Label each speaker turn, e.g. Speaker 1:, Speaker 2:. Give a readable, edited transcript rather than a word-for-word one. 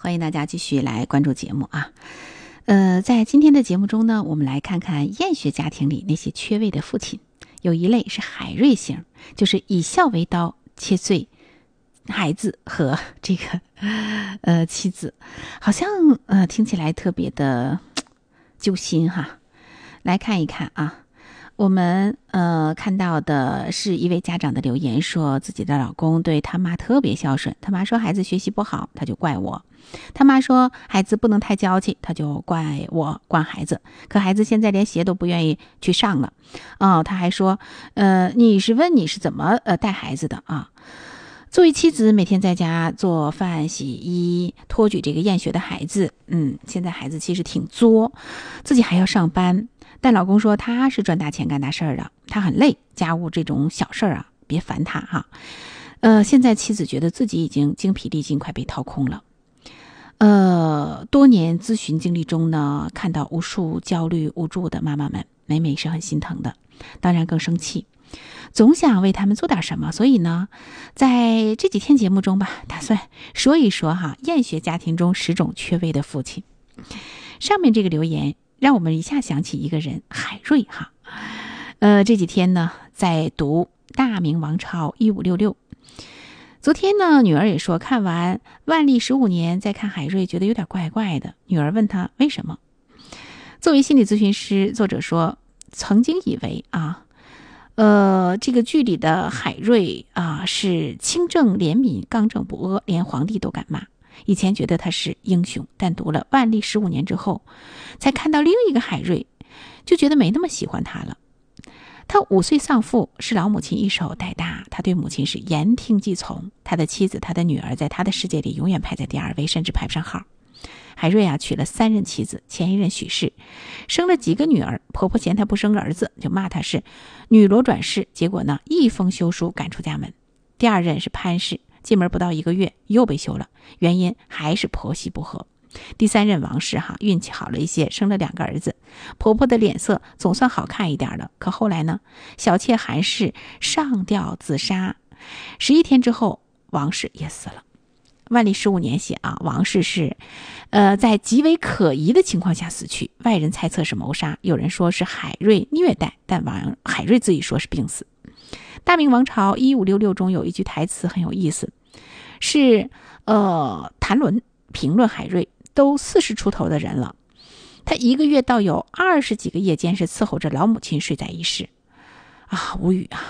Speaker 1: 欢迎大家继续来关注节目啊。在今天的节目中呢，我们来看看厌学家庭里那些缺位的父亲。有一类是海瑞型，就是以孝为刀切碎孩子和这个妻子，好像听起来特别的揪心哈。来看一看啊，我们看到的是一位家长的留言，说自己的老公对他妈特别孝顺，他妈说孩子学习不好，他就怪我；他妈说孩子不能太娇气，他就怪我惯孩子。可孩子现在连鞋都不愿意去上了他还说你是问你是怎么带孩子的啊？作为妻子，每天在家做饭、洗衣、托举这个厌学的孩子。现在孩子其实挺作，自己还要上班，但老公说他是赚大钱干大事儿的，他很累，家务这种小事儿啊，别烦他哈。现在妻子觉得自己已经精疲力尽，快被掏空了。多年咨询经历中呢，看到无数焦虑无助的妈妈们，每每是很心疼的，当然更生气，总想为他们做点什么。所以呢，在这几天节目中吧，打算说一说厌学家庭中10种缺位的父亲。上面这个留言让我们一下想起一个人，海瑞哈。这几天呢，在读《大明王朝1566》。昨天呢，女儿也说看完万历15年再看海瑞，觉得有点怪怪的。女儿问他为什么？作为心理咨询师，作者说曾经以为这个剧里的海瑞是清正廉敏、刚正不阿，连皇帝都敢骂。以前觉得他是英雄，但读了万历15年之后，才看到另一个海瑞，就觉得没那么喜欢他了。他5岁丧父，是老母亲一手带大，他对母亲是言听计从。他的妻子，他的女儿，在他的世界里永远排在第2位，甚至排不上号。海瑞娶了3任妻子，前一任许氏，生了几个女儿，婆婆嫌他不生儿子，就骂他是女罗转世，结果呢，一封休书赶出家门。第2任是潘氏，进门不到1个月又被休了，原因还是婆媳不和。第3任王氏运气好了一些，生了2个儿子，婆婆的脸色总算好看一点了。可后来呢，小妾韩氏上吊自杀，11天之后王氏也死了。万历15年写王氏是在极为可疑的情况下死去，外人猜测是谋杀，有人说是海瑞虐待，但海瑞自己说是病死。大明王朝1566中有一句台词很有意思，是谭纶评论海瑞，都40出头的人了，他1个月倒有20几个夜间是伺候着老母亲睡在一室无语